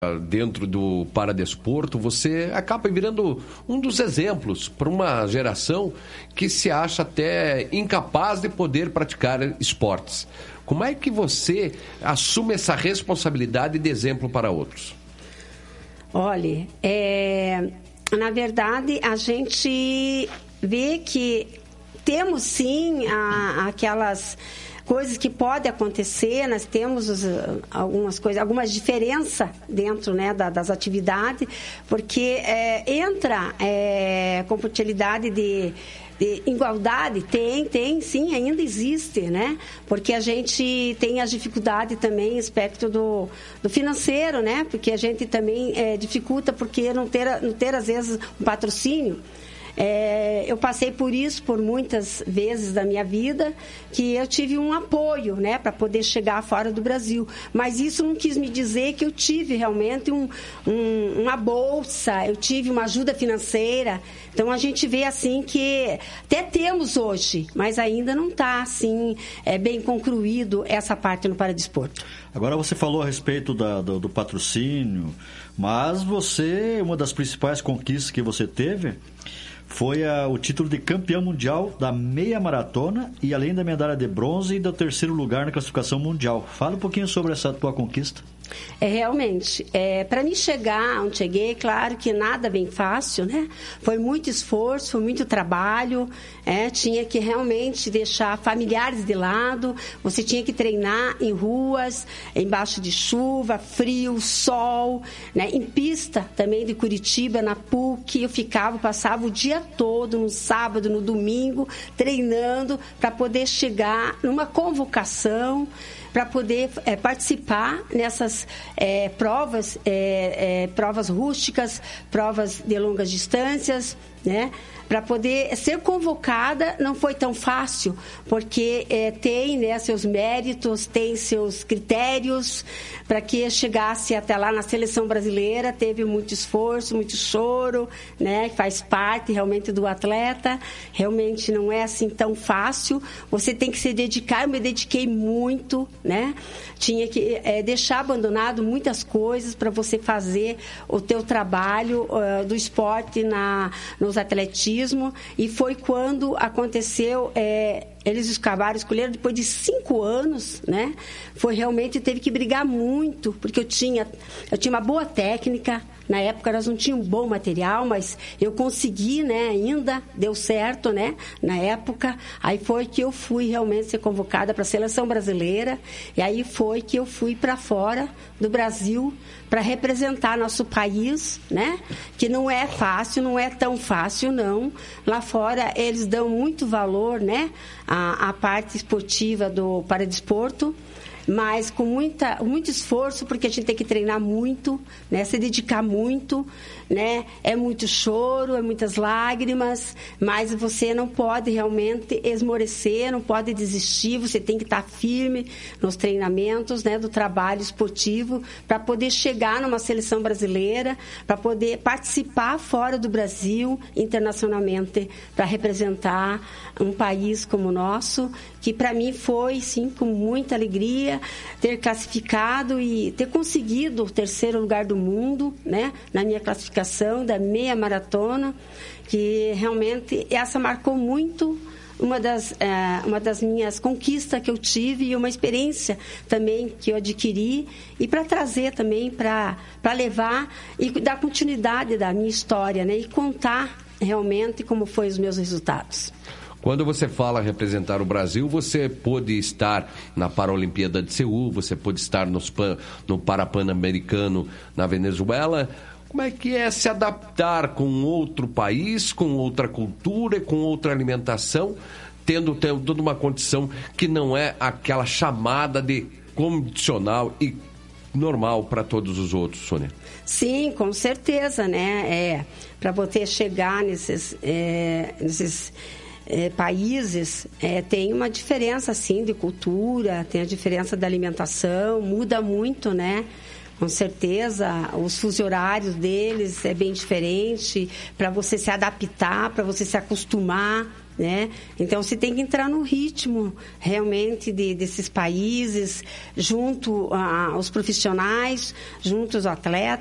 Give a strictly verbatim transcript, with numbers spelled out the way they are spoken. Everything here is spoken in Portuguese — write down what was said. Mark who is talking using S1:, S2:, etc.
S1: dentro do paradesporto, você acaba virando um dos exemplos para uma geração que se acha até incapaz de poder praticar esportes. Como é que você assume essa responsabilidade de exemplo para outros?
S2: Olha, é, na verdade, a gente vê que temos sim a, aquelas coisas que podem acontecer, nós temos os, algumas coisas, algumas diferenças dentro, né, da, das atividades, porque é, entra é, compatibilidade de, de igualdade, tem, tem, sim, ainda existe, né, porque a gente tem as dificuldades também, aspecto do, do financeiro, né, porque a gente também é, dificulta porque não ter, não ter, às vezes, um patrocínio. É, eu passei por isso por muitas vezes da minha vida, que eu tive um apoio, né, para poder chegar fora do Brasil, mas isso não quis me dizer que eu tive realmente um, um, uma bolsa, eu tive uma ajuda financeira. Então a gente vê assim que até temos hoje, mas ainda não está assim é, bem concluído essa parte no paradesporto.
S3: Agora você falou a respeito da, do, do patrocínio, mas você, uma das principais conquistas que você teve foi a, o título de campeão mundial da meia maratona e além da medalha de bronze e do terceiro lugar na classificação mundial. Fala um pouquinho sobre essa tua conquista.
S2: É, realmente, é, para mim chegar onde cheguei, claro que nada bem fácil, né? Foi muito esforço, foi muito trabalho, é, tinha que realmente deixar familiares de lado, você tinha que treinar em ruas, embaixo de chuva, frio, sol, né? Em pista também de Curitiba, na P U C, eu ficava, passava o dia todo, no sábado, no domingo, treinando para poder chegar numa convocação, para poder é, participar nessas é, provas, é, é, provas rústicas, provas de longas distâncias, né? Para poder ser convocada não foi tão fácil, porque é, tem, né, seus méritos, tem seus critérios para que chegasse até lá na seleção brasileira. Teve muito esforço, muito choro, né? Faz parte realmente do atleta. Realmente não é assim tão fácil. Você tem que se dedicar. Eu me dediquei muito, né? Tinha que é, deixar abandonado muitas coisas para você fazer o teu trabalho uh, do esporte na, nos atletismos. E foi quando aconteceu, é, eles acabaram, escolheram depois de cinco anos, né? Foi realmente, teve que brigar muito, porque eu tinha, eu tinha uma boa técnica. Na época nós não tínhamos um bom material, mas eu consegui, né? Ainda deu certo, né? Na época, aí foi que eu fui realmente ser convocada para a seleção brasileira, e aí foi que eu fui para fora do Brasil para representar nosso país, né? Que não é fácil, não é tão fácil, não. Lá fora eles dão muito valor, né? A, a parte esportiva do paradesporto, mas com muita, muito esforço, porque a gente tem que treinar muito, né? Se dedicar muito, né? É muito choro, é muitas lágrimas, mas você não pode realmente esmorecer, não pode desistir, você tem que estar firme nos treinamentos, né, do trabalho esportivo, para poder chegar numa seleção brasileira, para poder participar fora do Brasil, internacionalmente, para representar um país como o nosso, que para mim foi, sim, com muita alegria, ter classificado e ter conseguido o terceiro lugar do mundo, né, na minha classificação da meia maratona, que realmente essa marcou muito uma das, é, uma das minhas conquistas que eu tive e uma experiência também que eu adquiri, e para trazer também, para levar e dar continuidade da minha história, né, e contar realmente como foi os meus resultados.
S1: Quando você fala representar o Brasil, você pôde estar na Paralimpíada de Seul, você pôde estar nos, no Parapan-Americano na Venezuela. Como é que é se adaptar com outro país, com outra cultura, com outra alimentação, tendo, tendo toda uma condição que não é aquela chamada de condicional e normal para todos os outros, Sônia?
S2: Sim, com certeza, né? É, para você chegar nesses... É, nesses É, países, é, tem uma diferença, assim, de cultura, tem a diferença da alimentação, muda muito, né? Com certeza, os fusos horários deles é bem diferente, para você se adaptar, para você se acostumar, né? Então, você tem que entrar no ritmo, realmente, de, desses países, junto a, aos profissionais, junto aos atletas.